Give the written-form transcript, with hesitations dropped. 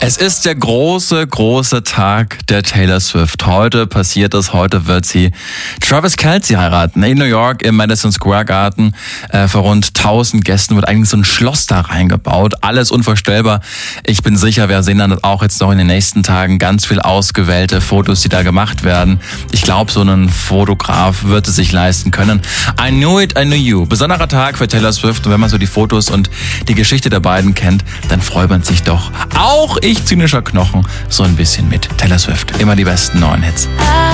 Es ist der große, große Tag der Taylor Swift. Heute passiert es, heute wird sie Travis Kelce heiraten. In New York im Madison Square Garden. Vor rund 1000 Gästen wird eigentlich so ein Schloss da reingebaut. Alles unvorstellbar. Ich bin sicher, wir sehen dann auch jetzt noch in den nächsten Tagen ganz viel ausgewählte Fotos, die da gemacht werden. Ich glaube, so ein Fotograf wird es sich leisten können. I knew it, I knew you. Besonderer Tag für Taylor Swift. Und wenn man so die Fotos und die Geschichte der beiden kennt, dann freut man sich doch. Auch ich, zynischer Knochen, so ein bisschen mit Taylor Swift. Immer die besten neuen Hits.